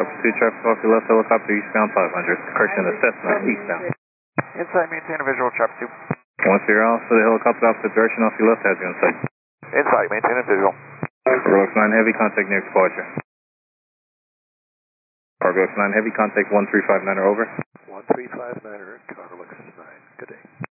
Chopper 2, traffic off your left helicopter, eastbound 500. Correction, the Cessna, eastbound. Inside, maintain a visual, Chopper 2. Once you're off for the helicopter opposite direction off your left, has you in sight. Inside, maintain a visual. Cargo X9 heavy, contact near exposure. Cargo X9 heavy, contact 1359er, over. 1359er, Cargo X9, good day.